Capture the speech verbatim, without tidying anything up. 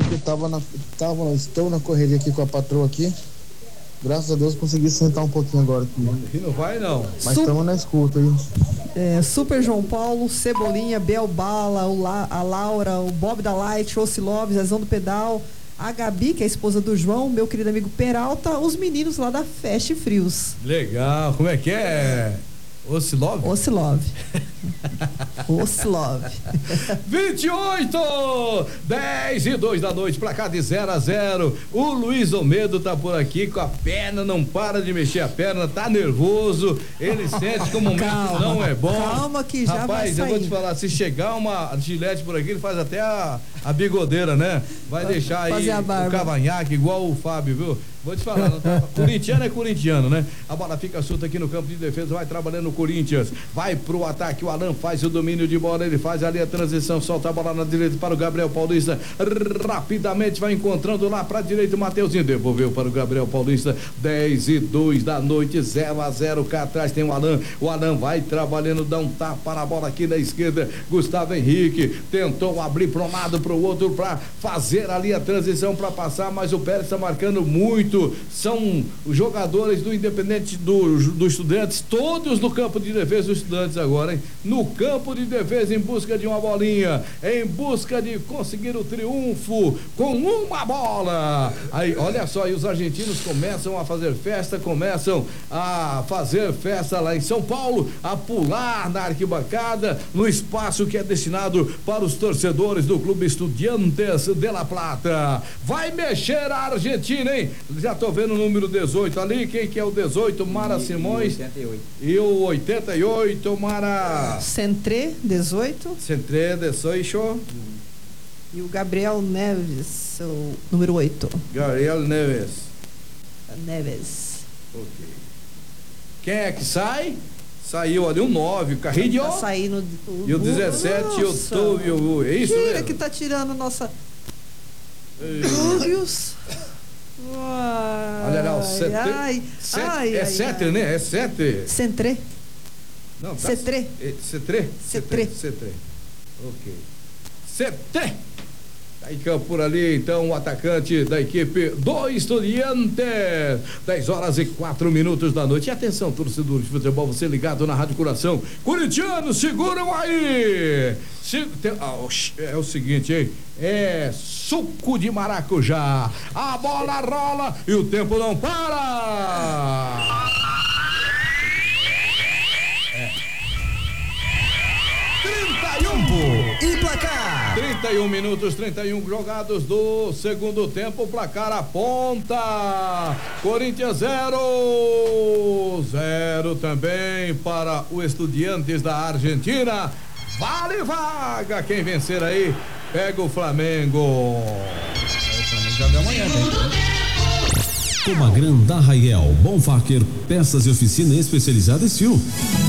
porque tava na, tava, estou na correria aqui com a patroa aqui. Graças a Deus consegui sentar um pouquinho agora aqui. E não vai não. Mas estamos na escuta aí. É, Super João Paulo, Cebolinha, Bel Bala, o La, a Laura, o Bob da Light, o Ocilov, Zezão do Pedal, a Gabi, que é a esposa do João, meu querido amigo Peralta, os meninos lá da Fast Frios. Legal, como é que é? Ocilov? Ocilov. Ocilov. vinte e oito, dez e dois da noite, pra cá de zero a zero. O Luiz Omedo tá por aqui com a perna, não para de mexer a perna, tá nervoso. Ele sente que o momento calma, não é bom. Calma que já Rapaz, vai sair. eu vou te falar, se chegar uma gilete por aqui, ele faz até a, a bigodeira, né? Vai deixar aí o cavanhaque igual o Fábio, viu? Vou te falar, não tá... corintiano é corintiano, né? A bola fica solta aqui no campo de defesa, vai trabalhando o Corinthians, vai pro ataque, o Alan faz o domínio de bola, ele faz ali a transição, solta a bola na direita para o Gabriel Paulista, rapidamente vai encontrando lá pra direita o Mateuzinho, devolveu para o Gabriel Paulista, dez e dois da noite, zero a zero, cá atrás tem o Alan, o Alan vai trabalhando, dá um tapa na bola aqui na esquerda, Gustavo Henrique tentou abrir para um lado, pro outro, para fazer ali a transição para passar, mas o Pérez está marcando muito. São os jogadores do Independente, do, do Estudantes, todos no campo de defesa dos Estudantes agora, hein? No campo de defesa em busca de uma bolinha, em busca de conseguir o triunfo com uma bola. Aí, olha só, aí os argentinos começam a fazer festa, começam a fazer festa lá em São Paulo, a pular na arquibancada, no espaço que é destinado para os torcedores do Clube Estudiantes de La Plata. Vai mexer a Argentina, hein? Já tô vendo o número dezoito ali, quem que é o dezoito? Mara Simões. oitenta e oito. E o oitenta e oito, Mara. Centré, dezoito. Centré, dezoito. E o Gabriel Neves, o número oito. Gabriel Neves. Neves. Ok. Quem é que sai? Saiu ali o nove, o Carrilho. Tá saindo. O, e o dezessete, o Túlio. É isso Tira mesmo? que tá tirando nossa. Túlios. Olha lá, o sete, ai, sete, ai, é ai, sete, ai. né? É sete. Centré. Não, tá. Cetré. Cetré? Cetré. Cetré. Ok. Cetré. Tá em campo por ali, então, o atacante da equipe do Estudiantes. dez horas e quatro minutos da noite. E atenção, torcedor de futebol, você ligado na Rádio Coração. Corintianos, seguram aí! Se, tem, ah, é o seguinte, hein? É suco de maracujá. A bola rola e o tempo não para! É. trinta e um e placar. trinta e um minutos, trinta e um jogados do segundo tempo, placar aponta. Corinthians zero, zero também para o Estudiantes da Argentina. Vale vaga, quem vencer aí pega o Flamengo. O Flamengo joga amanhã, hein? Comagrande da Raiel, Bonfacker, peças e oficina especializada Estil.